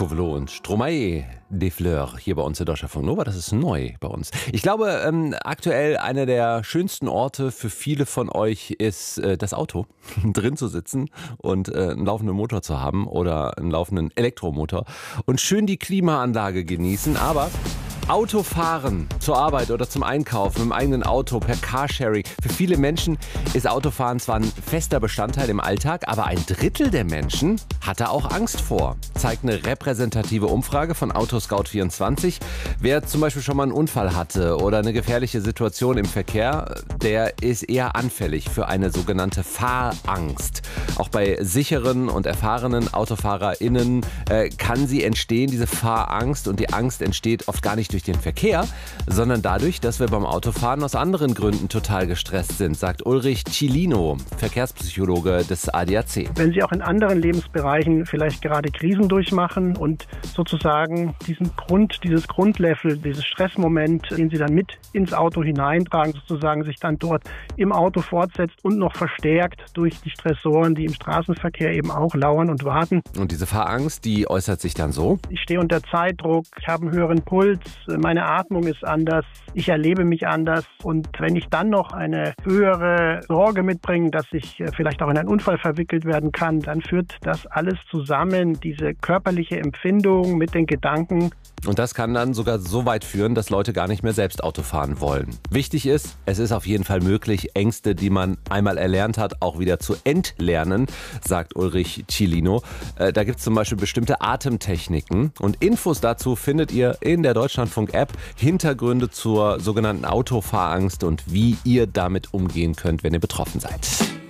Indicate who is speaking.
Speaker 1: Tovelo und Stromae des Fleurs hier bei uns in Deutschlandfunk Nova. Das ist neu bei uns. Ich glaube, aktuell einer der schönsten Orte für viele von euch ist das Auto. Drin zu sitzen und einen laufenden Motor zu haben oder einen laufenden Elektromotor und schön die Klimaanlage genießen. Aber Autofahren zur Arbeit oder zum Einkaufen im eigenen Auto per Carsharing. Für viele Menschen ist Autofahren zwar ein fester Bestandteil im Alltag, aber ein Drittel der Menschen hat da auch Angst vor. Zeigt eine repräsentative Umfrage von Autoscout24. Wer zum Beispiel schon mal einen Unfall hatte oder eine gefährliche Situation im Verkehr, der ist eher anfällig für eine sogenannte Fahrangst. Auch bei sicheren und erfahrenen AutofahrerInnen kann sie entstehen, diese Fahrangst. Und die Angst entsteht oft gar nicht durch den Verkehr, sondern dadurch, dass wir beim Autofahren aus anderen Gründen total gestresst sind, sagt Ulrich Cilino, Verkehrspsychologe des ADAC.
Speaker 2: Wenn Sie auch in anderen Lebensbereichen vielleicht gerade Krisen durchmachen und sozusagen dieses Grundlevel, dieses Stressmoment, den Sie dann mit ins Auto hineintragen, sozusagen sich dann dort im Auto fortsetzt und noch verstärkt durch die Stressoren, die im Straßenverkehr eben auch lauern und warten.
Speaker 1: Und diese Fahrangst, die äußert sich dann so?
Speaker 2: Ich stehe unter Zeitdruck, ich habe einen höheren Puls, meine Atmung ist anders, ich erlebe mich anders. Und wenn ich dann noch eine höhere Sorge mitbringe, dass ich vielleicht auch in einen Unfall verwickelt werden kann, dann führt das alles zusammen, diese körperliche Empfindung mit den Gedanken.
Speaker 1: Und das kann dann sogar so weit führen, dass Leute gar nicht mehr selbst Auto fahren wollen. Wichtig ist, es ist auf jeden Fall möglich, Ängste, die man einmal erlernt hat, auch wieder zu entlernen, sagt Ulrich Cilino. Da gibt es zum Beispiel bestimmte Atemtechniken. Und Infos dazu findet ihr in der Deutschlandfunk-App. Hintergründe zur sogenannten Autofahrangst und wie ihr damit umgehen könnt, wenn ihr betroffen seid.